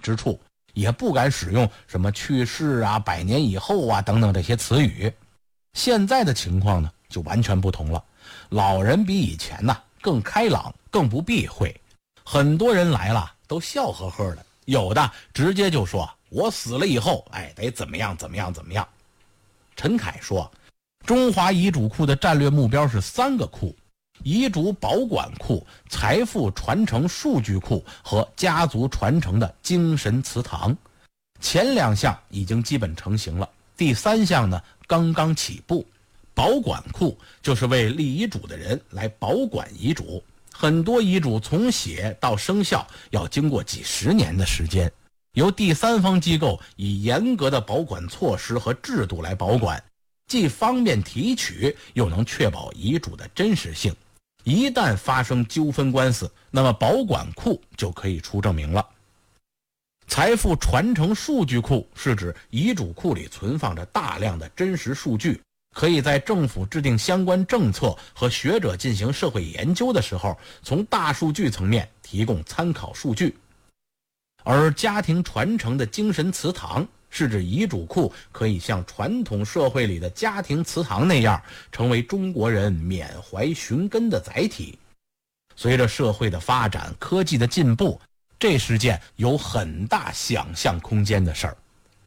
之处，也不敢使用什么去世啊、100年以后啊等等这些词语。现在的情况呢就完全不同了，老人比以前呢更开朗，更不避讳，很多人来了都笑呵呵的，有的直接就说我死了以后得怎么样怎么样怎么样。陈凯说，中华遗嘱库的战略目标是3个库：遗嘱保管库、财富传承数据库和家族传承的精神祠堂。前2项已经基本成型了，第3项呢刚刚起步。保管库就是为立遗嘱的人来保管遗嘱，很多遗嘱从写到生效要经过几十年的时间，由第3方机构以严格的保管措施和制度来保管，既方便提取，又能确保遗嘱的真实性。一旦发生纠纷官司，那么保管库就可以出证明了。财富传承数据库是指遗嘱库里存放着大量的真实数据，可以在政府制定相关政策和学者进行社会研究的时候，从大数据层面提供参考数据。而家庭传承的精神祠堂是指遗嘱库可以像传统社会里的家庭祠堂那样，成为中国人缅怀寻根的载体。随着社会的发展，科技的进步，这是件有很大想象空间的事儿。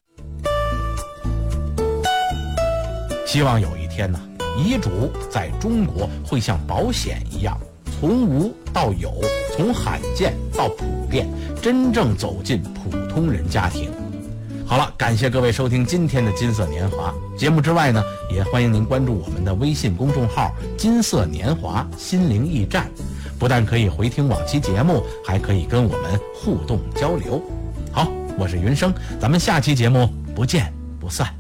希望有一天呢，遗嘱在中国会像保险一样，从无到有，从罕见到普遍，真正走进普通人家庭。好了，感谢各位收听今天的金色年华节目之外呢，也欢迎您关注我们的微信公众号金色年华心灵驿站，不但可以回听往期节目，还可以跟我们互动交流。好，我是云生，咱们下期节目不见不散。